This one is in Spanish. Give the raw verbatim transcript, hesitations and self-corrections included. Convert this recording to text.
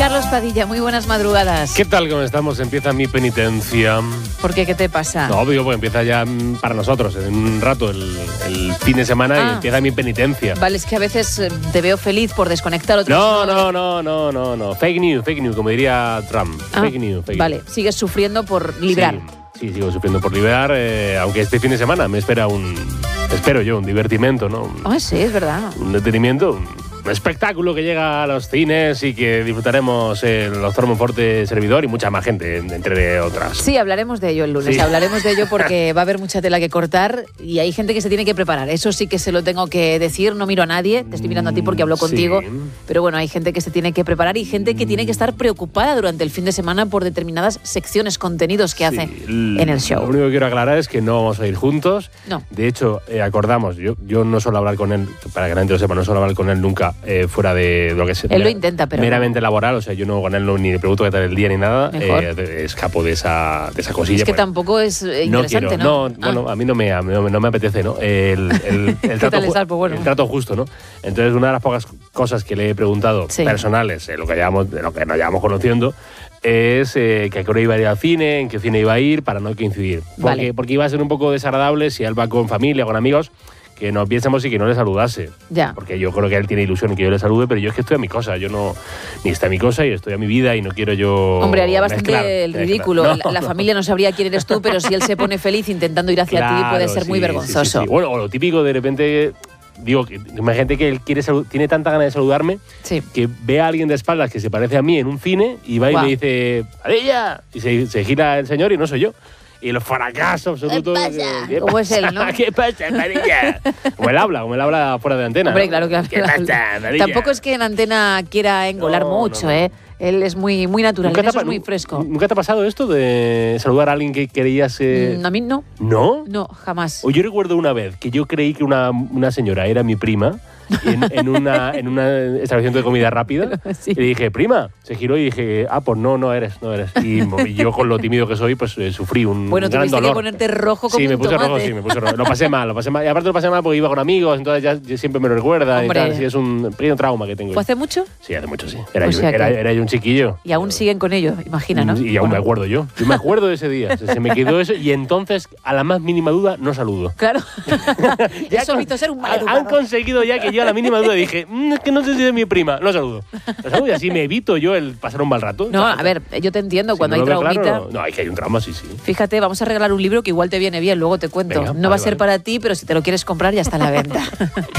Carlos Padilla, muy buenas madrugadas. ¿Qué tal? ¿Cómo estamos? Empieza mi penitencia. ¿Por qué? ¿Qué te pasa? No, obvio, pues empieza ya para nosotros, en un rato, el, el fin de semana ah. y empieza mi penitencia. Vale, es que a veces te veo feliz por desconectar otros. No, no, no, no, no, no. Fake news, fake news, como diría Trump. Ah, fake news, fake vale, news. sigues sufriendo por librar. Sí, sí, sigo sufriendo por librar, eh, aunque este fin de semana me espera un, espero yo, un divertimento, ¿no? Ah, sí, es verdad. Un detenimiento, un... Un espectáculo que llega a los cines y que disfrutaremos el doctor Monforte servidor y mucha más gente, entre otras. Sí, hablaremos de ello el lunes. Sí. Hablaremos de ello porque va a haber mucha tela que cortar y hay gente que se tiene que preparar. Eso sí que se lo tengo que decir. No miro a nadie. Te estoy mirando a ti porque hablo contigo. Sí. Pero bueno, hay gente que se tiene que preparar y gente que tiene que estar preocupada durante el fin de semana por determinadas secciones, contenidos que sí. hace en el show. Lo único que quiero aclarar es que no vamos a ir juntos. No. De hecho, eh, acordamos, yo, yo no suelo hablar con él, para que la gente lo sepa, no suelo hablar con él nunca Eh, fuera de lo que es él mera, lo intenta, pero meramente no. laboral, o sea, yo no con él no, ni le pregunto qué tal el día ni nada, eh, escapo de esa, de esa cosilla. Es que tampoco es interesante, ¿no? ¿no? No, ah. bueno, a mí no me, no, no me apetece, ¿no? El, el, el, trato, tal, pues bueno. el trato justo, ¿no? Entonces, una de las pocas cosas que le he preguntado, sí. personales, eh, lo que llevamos, lo que nos llevamos conociendo, es eh, que a qué hora iba a ir al cine, en qué cine iba a ir, para no coincidir. Porque, vale. porque iba a ser un poco desagradable si él va con familia, con amigos, que nos viésemos y que no le saludase. Ya. Porque yo creo que él tiene ilusión en que yo le salude, pero yo es que estoy a mi cosa. Yo no... Ni está a mi cosa y estoy a mi vida y no quiero yo... Hombre, haría bastante mezclar, el ridículo. No, la, la no. familia no sabría quién eres tú, pero si él se pone feliz intentando ir hacia claro, ti puede ser sí, muy vergonzoso. Sí, sí, sí. Bueno, o lo típico, de repente... Digo, imagínate que él quiere tiene tanta ganas de saludarme sí. que ve a alguien de espaldas que se parece a mí en un cine y va wow. y me dice ¡Padilla! Y se, se gira el señor y no soy yo. Y el fracaso absoluto. ¿Qué pasa? ¿Qué ¿Cómo es él, no? ¿Qué pasa, Padilla? Como él habla, como él habla fuera de antena. Hombre, ¿no? claro que habla. ¿Qué pasa, Padilla? Tampoco es que en antena quiera engolar no, mucho, no, no. ¿eh? Él es muy, muy natural, eso es muy fresco. ¿Nunca te ha pasado esto de saludar a alguien que creías...? Eh... Mm, a mí no. ¿No? No, jamás. O yo recuerdo una vez que yo creí que una, una señora era mi prima en, en, una, en una establecimiento de comida rápida sí. y le dije, prima, se giró y dije, ah, pues no, no eres, no eres. Y yo con lo tímido que soy, pues eh, sufrí un bueno, gran tuviste dolor. que ponerte rojo como sí, me un puse tomate. rojo, sí, me puse rojo. Lo pasé mal, lo pasé mal. Y aparte lo pasé mal porque iba con amigos, entonces ya, ya siempre me lo recuerda. Hombre. Y tal. Sí, es un pequeño trauma que tengo. ¿Fue hace mucho? Sí, hace mucho, sí. Era, o yo, sea era, que... era yo un chiquillo. Y aún siguen con ello, imagina, ¿no? Y aún bueno. me acuerdo yo. Yo me acuerdo de ese día. Se, se me quedó eso y entonces, a la más mínima duda, no saludo. Claro. ya eso hizo ser un mal educado. Han conseguido ya que yo a la mínima duda dije, mmm, es que no sé si es mi prima. No saludo. No saludo y así me evito yo el pasar un mal rato. No, a ver, yo te entiendo, si cuando no hay traumita... Claro, no, no, hay que hay un trauma, sí, sí. Fíjate, vamos a regalar un libro que igual te viene bien, luego te cuento. Venga, no vale, va a ser vale. para ti, pero si te lo quieres comprar ya está a la venta.